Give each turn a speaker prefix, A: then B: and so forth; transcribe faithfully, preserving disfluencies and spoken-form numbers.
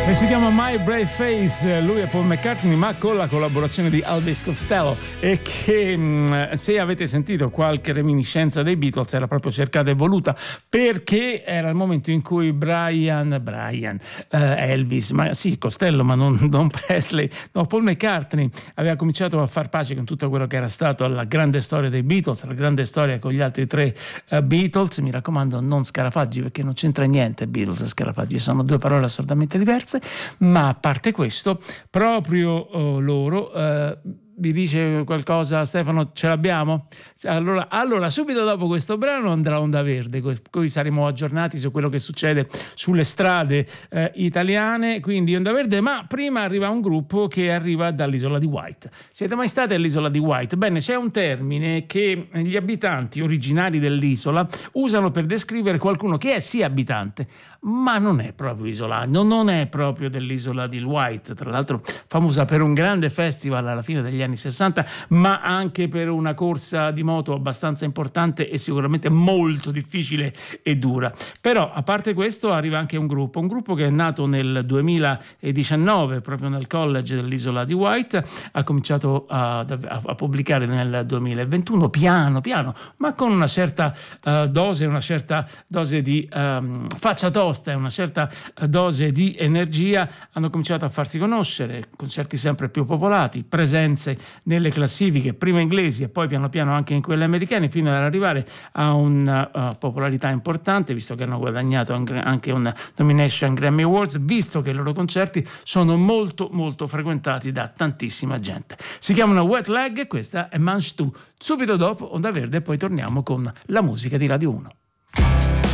A: E si chiama My Brave Face, lui è Paul McCartney, ma con la collaborazione di Elvis Costello, e che se avete sentito qualche reminiscenza dei Beatles era proprio cercata e voluta, perché era il momento in cui Brian Brian eh, Elvis, ma sì, Costello, ma non, non Presley, no, Paul McCartney aveva cominciato a far pace con tutto quello che era stato la grande storia dei Beatles, la grande storia con gli altri tre uh, Beatles. Mi raccomando, non scarafaggi, perché non c'entra niente Beatles e scarafaggi, sono due parole assolutamente diverse. Ma a parte questo, proprio oh, loro eh, vi dice qualcosa Stefano? Ce l'abbiamo? Allora, allora subito dopo questo brano andrà Onda Verde, così saremo aggiornati su quello che succede sulle strade eh, italiane, quindi Onda Verde. Ma prima arriva un gruppo che arriva dall'isola di Wight. Siete mai stati all'isola di Wight? Bene, c'è un termine che gli abitanti originari dell'isola usano per descrivere qualcuno che è sì abitante, ma non è proprio isolano, non è proprio dell'isola di Wight, tra l'altro famosa per un grande festival alla fine degli anni sessanta, ma anche per una corsa di moto abbastanza importante e sicuramente molto difficile e dura. Però a parte questo arriva anche un gruppo, un gruppo che è nato nel duemiladiciannove proprio nel college dell'isola di Wight, ha cominciato a, a, a pubblicare nel duemilaventuno piano piano, ma con una certa uh, dose, una certa dose di um, faccia tosta e una certa dose di energia. Hanno cominciato a farsi conoscere, concerti sempre più popolati, presenze nelle classifiche, prima inglesi e poi piano piano anche in quelle americane, fino ad arrivare a una uh, popolarità importante, visto che hanno guadagnato anche una nomination Grammy Awards, visto che i loro concerti sono molto molto frequentati da tantissima gente. Si chiamano Wet Leg e questa è Manch due. Subito dopo Onda Verde e poi torniamo con la musica di Radio uno.